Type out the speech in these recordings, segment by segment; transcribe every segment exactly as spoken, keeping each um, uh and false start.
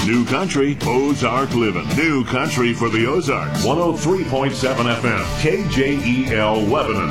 New country, Ozark living. New country for the Ozarks. one oh three point seven F M, K J E L Lebanon.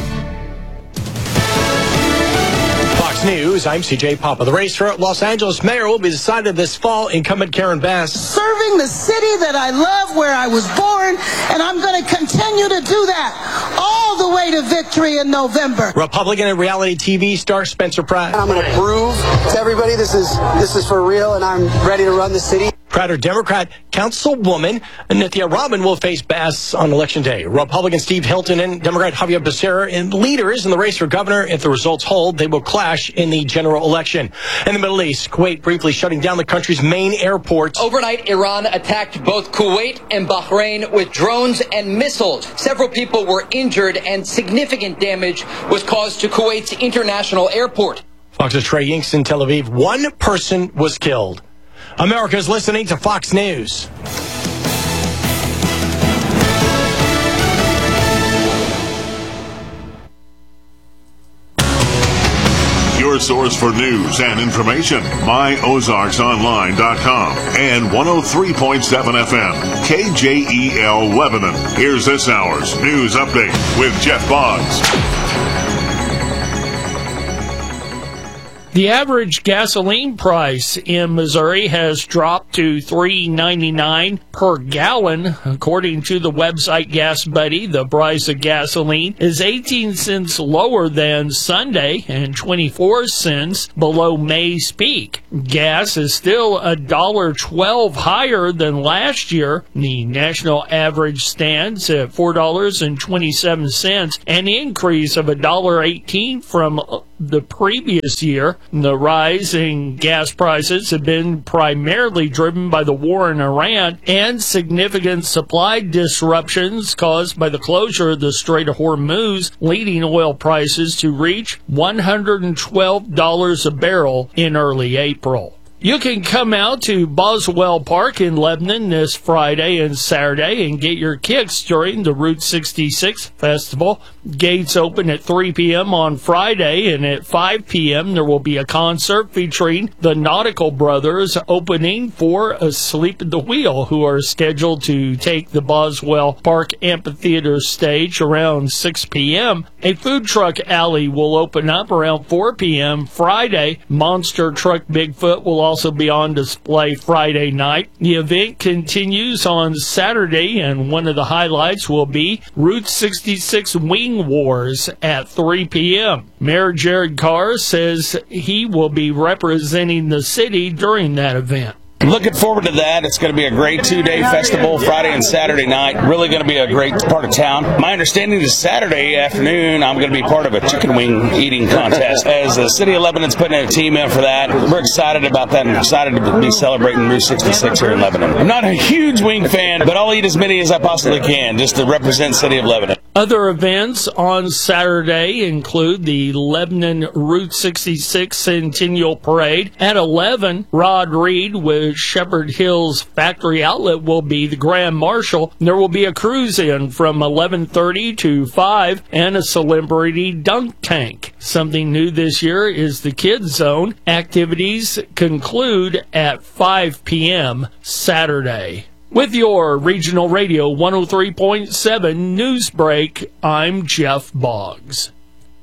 Fox News, I'm C J Papa. The race for Los Angeles mayor will be decided this fall. Incumbent Karen Bass. Serving the city that I love, where I was born, and I'm going to continue to do that all the way to victory in November. Republican and reality T V star Spencer Pratt. I'm going to prove to everybody this is this is for real, and I'm ready to run the city. Prater Democrat Councilwoman Nithya Rabin will face Bass on Election Day. Republican Steve Hilton and Democrat Javier Becerra and leaders in the race for governor. If the results hold, they will clash in the general election. In the Middle East, Kuwait briefly shutting down the country's main airports. Overnight, Iran attacked both Kuwait and Bahrain with drones and missiles. Several people were injured and significant damage was caused to Kuwait's international airport. Fox's Trey Yinks in Tel Aviv. One person was killed. America's listening to Fox News. Your source for news and information, my ozarks online dot com and one oh three point seven F M, K J E L Lebanon. Here's this hour's news update with Jeff Boggs. The average gasoline price in Missouri has dropped to three ninety-nine per gallon. According to the website Gas Buddy, the price of gasoline is eighteen cents lower than Sunday and twenty-four cents below May's peak. Gas is still one dollar twelve higher than last year. The national average stands at four dollars and twenty-seven cents, an increase of one dollar eighteen from the previous year. The rise in gas prices have been primarily driven by the war in Iran and significant supply disruptions caused by the closure of the Strait of Hormuz, leading oil prices to reach one hundred twelve dollars a barrel in early April. You can come out to Boswell Park in Lebanon this Friday and Saturday and get your kicks during the Route sixty-six Festival. Gates open at three p.m. on Friday, and at five p.m. there will be a concert featuring the Nautical Brothers opening for Asleep at the Wheel, who are scheduled to take the Boswell Park Amphitheater stage around six p.m. A food truck alley will open up around four p.m. Friday. Monster Truck Bigfoot will also be on display Friday night. The event continues on Saturday, and one of the highlights will be Route sixty-six Wing Wars at three p.m. Mayor Jared Carr says he will be representing the city during that event. Looking forward to that. It's going to be a great two-day festival, Friday and Saturday night. Really going to be a great part of town. My understanding is Saturday afternoon, I'm going to be part of a chicken wing eating contest. As the city of Lebanon's putting a team in for that, we're excited about that and excited to be celebrating Route sixty-six here in Lebanon. I'm not a huge wing fan, but I'll eat as many as I possibly can just to represent the city of Lebanon. Other events on Saturday include the Lebanon Route sixty-six Centennial Parade. At eleven, Rod Reed with Shepherd Hills Factory Outlet will be the Grand Marshal. There will be a cruise-in from eleven thirty to five and a celebrity dunk tank. Something new this year is the Kids Zone. Activities conclude at five p.m. Saturday. With your Regional Radio one oh three point seven News Break, I'm Jeff Boggs.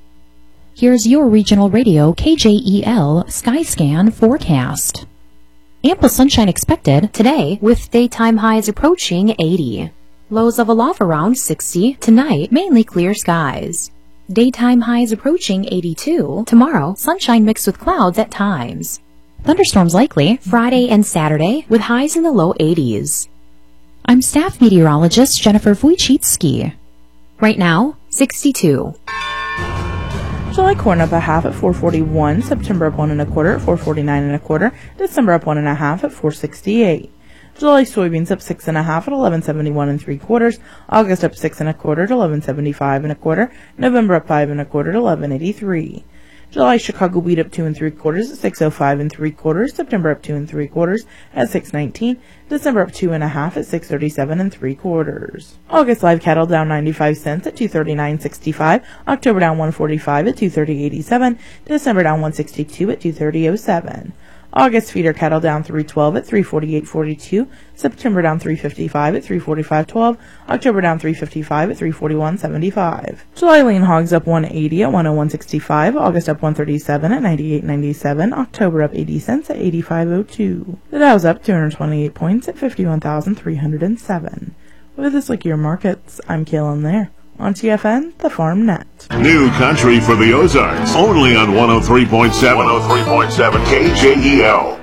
Here's your Regional Radio K J E L Skyscan forecast. Ample sunshine expected today with daytime highs approaching eighty. Lows of a low around sixty. Tonight, mainly clear skies. Daytime highs approaching eighty-two. Tomorrow, sunshine mixed with clouds at times. Thunderstorms likely Friday and Saturday with highs in the low eighties. I'm staff meteorologist Jennifer Wojcicki. Right now, sixty-two. July corn up a half at four forty-one, September up one and a quarter at four forty-nine and a quarter, December up one and a half at four sixty-eight. July soybeans up six and a half at eleven seventy-one and three quarters, August up six and a quarter at eleven seventy-five and a quarter, November up five and a quarter at eleven eighty-three. July Chicago wheat up two and three quarters at six oh five and three quarters, September up two and three quarters at six nineteen, December up two and a half at six thirty-seven and three quarters. August live cattle down ninety-five cents at two thirty-nine sixty-five, October down one forty-five at two thirty eighty-seven, December down one sixty-two at two thirty oh seven. August feeder cattle down three twelve at three forty-eight forty-two. September down three fifty-five at three forty-five twelve. October down three fifty-five at three forty-one seventy-five. July lean hogs up one eighty at one oh one sixty-five. August up one thirty-seven at ninety-eight ninety-seven. October up eighty cents at eighty-five oh two. The Dow's up two hundred twenty-eight points at fifty-one thousand three hundred seven. With this look at your markets, I'm Kaylin there. On T F N, the Farm Net. New country for the Ozarks, only on one oh three point seven. one oh three point seven K J E L.